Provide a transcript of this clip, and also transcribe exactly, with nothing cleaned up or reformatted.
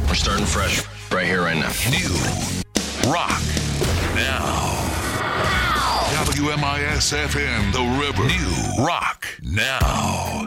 We're starting fresh right here, right now. New rock now. W M I S F M, The River. New rock now.